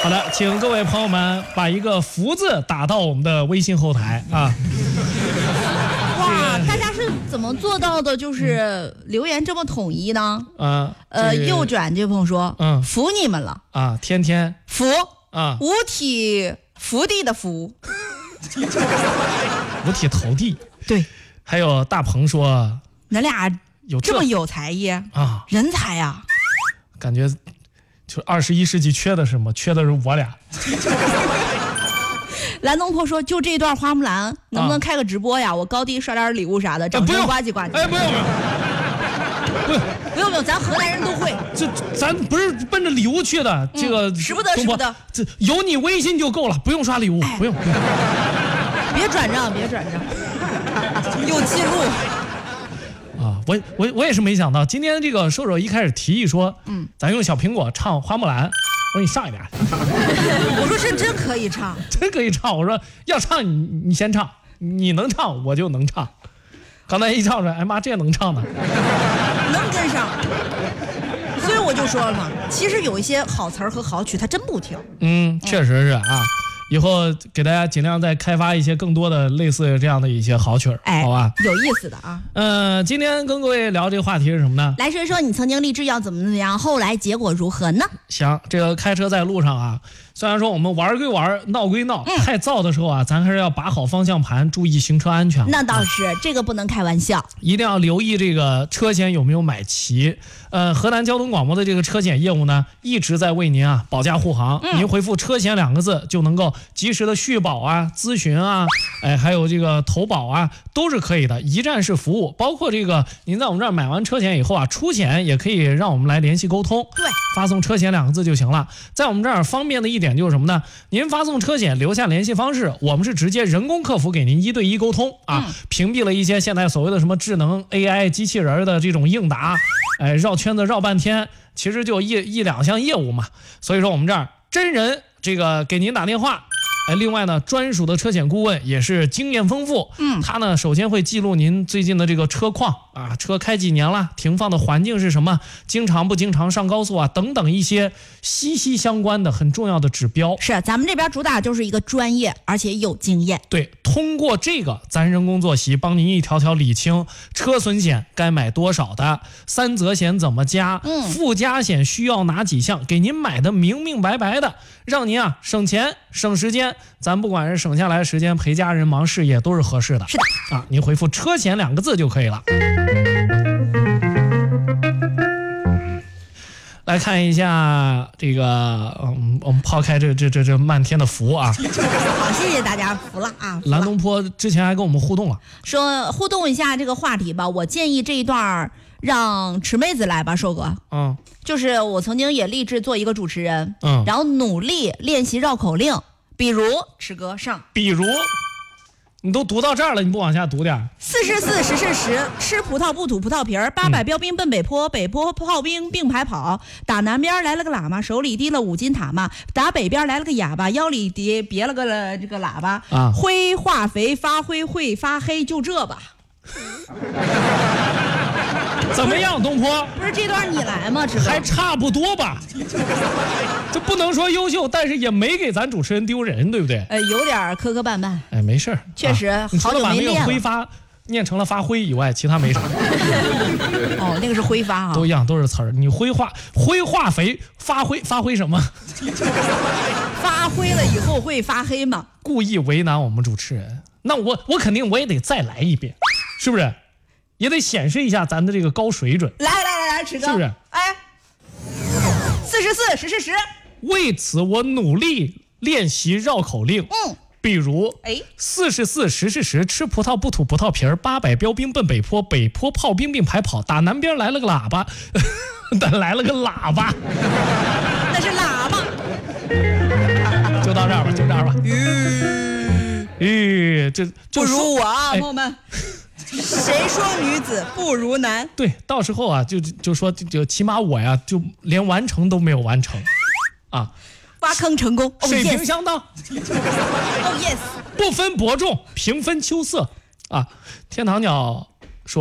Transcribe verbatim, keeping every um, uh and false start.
好的，请各位朋友们把一个福字打到我们的微信后台啊。 哇，大家是怎么做到的？就是留言这么统一呢？ 啊， 呃，右转这朋友说，嗯，服你们了啊，天天服啊， 五体伏地的伏， 五体投地。 对， 还有大鹏说， 咱俩有这么有才艺啊， 人才呀、啊， 感觉就二十一世纪缺的什么？缺的是我俩。 蓝东坡说：“就这段花木兰，能不能开个直播呀？啊、我高低刷点礼物啥的，掌声呱唧呱唧。” 哎，不用，不用， 不用不用，咱河南人都会。 这咱不是奔着礼物去的，这个、 嗯、使不得使不得， 这有你微信就够了，不用刷礼物，哎、不用。不用别转账，别转账，有记录。 啊，我我我也是没想到，今天这个瘦瘦一开始提议说，嗯，咱用小苹果唱花木兰。我说你上一点， 我说是真可以唱， 真可以唱。我说要唱你你先唱，你能唱我就能唱。刚才一唱说，哎妈，这也能唱呢， 能跟上。所以我就说了嘛，其实有一些好词儿和好曲，他真不听。 嗯，确实是啊。以后给大家尽量再开发一些更多的类似这样的一些好曲儿， 哎， 好吧？ 有意思的啊。 嗯、呃，今天跟各位聊这个话题是什么呢？ 来说一说你曾经立志要怎么怎么样，后来结果如何呢？ 行，这个开车在路上啊，虽然说我们玩归玩，闹归闹，嗯、太燥的时候啊，咱还是要把好方向盘，注意行车安全。 那倒是，啊、这个不能开玩笑， 一定要留意这个车险有没有买齐。呃，河南交通广播的这个车险业务呢，一直在为您啊保驾护航。嗯、您回复“车险”两个字，就能够及时的续保啊、咨询啊，哎，还有这个投保啊，都是可以的，一站式服务。包括这个您在我们这儿买完车险以后啊，出险也可以让我们来联系沟通。 对， 发送“车险”两个字就行了。在我们这儿方便的一点就是什么呢？您发送车险，留下联系方式，我们是直接人工客服给您一对一沟通啊，嗯、屏蔽了一些现在所谓的什么智能 A I 机器人的这种应答，哎，绕圈子绕半天，其实就一一两项业务嘛。所以说我们这儿真人这个给您打电话。哎，另外呢，专属的车险顾问也是经验丰富。嗯，他呢首先会记录您最近的这个车况啊，车开几年了，停放的环境是什么，经常不经常上高速啊，等等一些息息相关的很重要的指标。 是，咱们这边主打就是一个专业而且有经验。 对，通过这个，咱人工作席帮您一条条理清车损险该买多少的，三责险怎么加，嗯，附加险需要哪几项，给您买的明明白白的，让您啊省钱省时间。咱不管是省下来时间陪家人忙事业都是合适的。 是的啊，您回复车险两个字就可以了。来看一下这个，嗯，我们抛开这这这这漫天的福啊。 好，谢谢大家，服了啊。服了蓝东坡之前还跟我们互动了， 说互动一下这个话题吧。我建议这一段让池妹子来吧，瘦哥。 嗯， 就是我曾经也立志做一个主持人， 嗯， 然后努力练习绕口令。比如吃歌上， 比如你都读到这儿了，你不往下读点？ 四十四，十是十，吃葡萄不吐葡萄皮儿。八百标兵奔北坡，北坡炮兵并排跑。打南边来了个喇嘛，手里提了五金塔嘛。打北边来了个哑巴，腰里别别了个这个喇叭。啊，灰化肥发灰会发黑，就这吧。 怎么样，东坡？ 不是这段你来吗？ 还差不多吧。这不能说优秀，但是也没给咱主持人丢人，对不对？ 呃，有点磕磕绊绊。 哎，没事儿， 确实、啊、好久没练了。 除了把那个挥发念成了发挥以外，其他没啥。 哦，那个是挥发啊， 都一样，都是词儿。你挥化挥化肥发挥发挥什么？ 发挥了以后会发黑吗？ 故意为难我们主持人，那我我肯定我也得再来一遍，是不是？也得显示一下咱的这个高水准。 来来来来，池哥， 是不是？ 哎，四十四，十是十。 为此，我努力练习绕口令。 嗯， 比如， 哎， 四十四，十是十，吃葡萄不吐葡萄皮儿。八百标兵奔北坡，北坡炮兵并排跑。打南边来了个喇叭，来了个喇叭， 那是喇叭。 就到这儿吧，就这儿吧。 吁， 吁，这不如我啊， 哎、 朋友们。谁说女子不如男？ 对，到时候啊，就就说就就起码我呀，就连完成都没有完成，啊， 挖坑成功， 水平相当。 哦 yes， 不分伯仲，平分秋色啊！天堂鸟